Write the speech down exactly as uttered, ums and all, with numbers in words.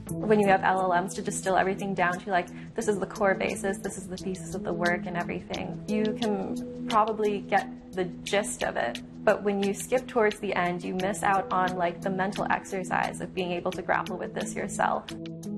When you have L L Ms to distill everything down to like, this is the core basis, this is the thesis of the work and everything, you can probably get the gist of it. But when you skip towards the end, you miss out on like the mental exercise of being able to grapple with this yourself.